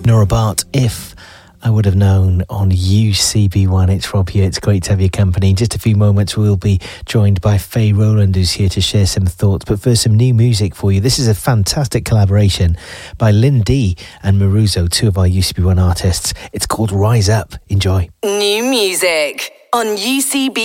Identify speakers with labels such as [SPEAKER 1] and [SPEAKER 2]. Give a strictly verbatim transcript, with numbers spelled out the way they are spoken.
[SPEAKER 1] Nora Bart, If I Would Have Known, on U C B one. It's Rob here. It's great to have your company. In just a few moments, we'll be joined by Faye Rowland, who's here to share some thoughts. But first, some new music for you. This is a fantastic collaboration by Lynn D and Maruzo, two of our U C B one artists. It's called Rise Up. Enjoy.
[SPEAKER 2] New music on U C B